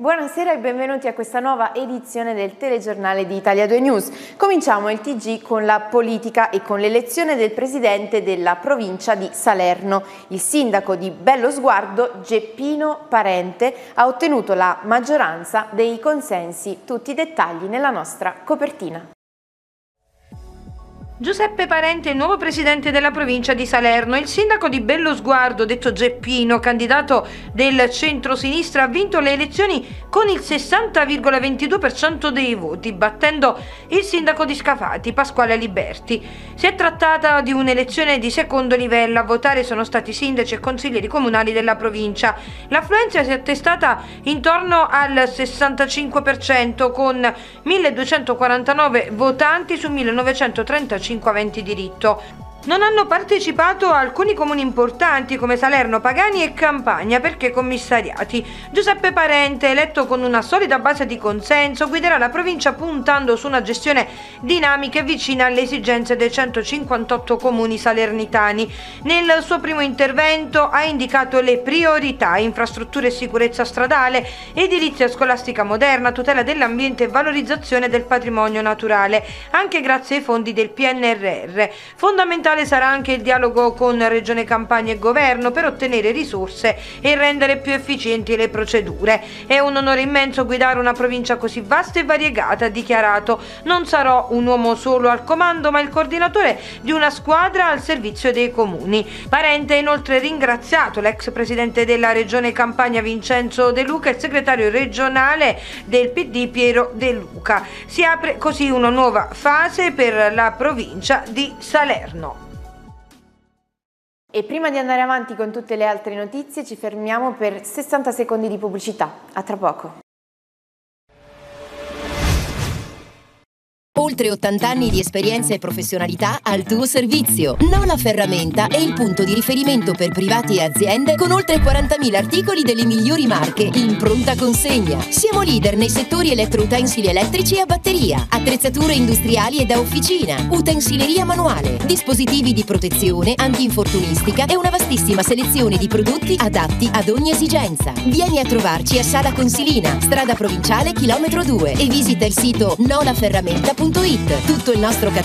Buonasera e benvenuti a questa nuova edizione del telegiornale di Italia 2 News. Cominciamo il TG con la politica e con l'elezione del presidente della provincia di Salerno. Il sindaco di Bellosguardo, Geppino Parente, ha ottenuto la maggioranza dei consensi. Tutti i dettagli nella nostra copertina. Giuseppe Parente è il nuovo presidente della provincia di Salerno. Il sindaco di Bellosguardo, detto Geppino, candidato del centro-sinistra, ha vinto le elezioni con il 60,22% dei voti, battendo il sindaco di Scafati, Pasquale Liberti. Si è trattata di un'elezione di secondo livello. A votare sono stati sindaci e consiglieri comunali della provincia. L'affluenza si è attestata intorno al 65%, con 1249 votanti su 1935 aventi diritto. Non hanno partecipato alcuni comuni importanti come Salerno, Pagani e Campania perché commissariati. Giuseppe Parente, eletto con una solida base di consenso, guiderà la provincia puntando su una gestione dinamica e vicina alle esigenze dei 158 comuni salernitani. Nel suo primo intervento ha indicato le priorità: infrastrutture e sicurezza stradale, edilizia scolastica moderna, tutela dell'ambiente e valorizzazione del patrimonio naturale, anche grazie ai fondi del PNRR. Fondamentale sarà anche il dialogo con Regione Campania e Governo per ottenere risorse e rendere più efficienti le procedure. È un onore immenso guidare una provincia così vasta e variegata, ha dichiarato. Non sarò un uomo solo al comando, ma il coordinatore di una squadra al servizio dei comuni. Parente ha inoltre ringraziato l'ex presidente della Regione Campania Vincenzo De Luca e il segretario regionale del PD Piero De Luca. Si apre così una nuova fase per la provincia di Salerno. E prima di andare avanti con tutte le altre notizie ci fermiamo per 60 secondi di pubblicità. A tra poco. Oltre 80 anni di esperienza e professionalità al tuo servizio. Nola Ferramenta è il punto di riferimento per privati e aziende con oltre 40.000 articoli delle migliori marche in pronta consegna. Siamo leader nei settori elettroutensili elettrici e a batteria, attrezzature industriali e da officina, utensileria manuale, dispositivi di protezione, antinfortunistica e una vastissima selezione di prodotti adatti ad ogni esigenza. Vieni a trovarci a Sala Consilina, strada provinciale chilometro 2 e visita il sito nolaferramenta.it. Tutto il nostro